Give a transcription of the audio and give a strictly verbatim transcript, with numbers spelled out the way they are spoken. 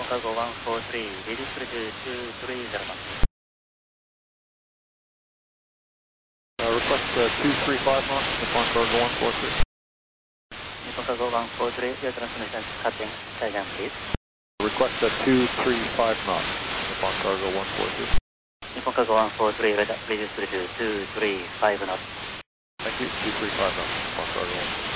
Cargo one four three, ready for two three zero one. Uh, request uh, two three five knots, Nippon Cargo one four three. Nippon Cargo one four three, your transmission cutting, Saigon please. Request uh, two three five knots, Nippon Cargo one four three. Nippon Cargo one four three, ready for two three five knots. Thank you, two three five knots, Nippon Cargo one four three.